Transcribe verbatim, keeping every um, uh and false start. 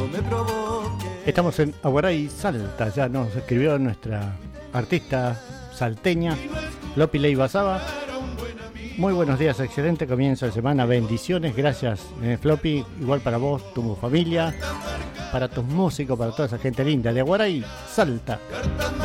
me provoques. Estamos en Aguaray, Salta. Ya nos escribió nuestra artista salteña, Floppy Leiva Saba. Muy buenos días, excelente comienzo de semana, bendiciones, gracias eh, Floppy, igual para vos, tu familia, para tus músicos, para toda esa gente linda de Aguaray, Salta.